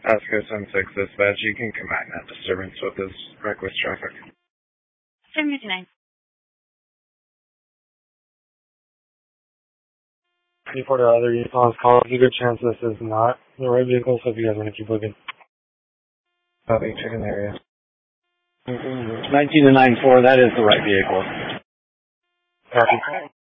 Oscar 76 dispatch, you can combine that disturbance with this reckless traffic. 759. 24 to other units on this call. There's a good chance this is not the right vehicle, so if you guys want to keep looking. Copy, checking the area. 19 to 94, that is the right vehicle. Copy.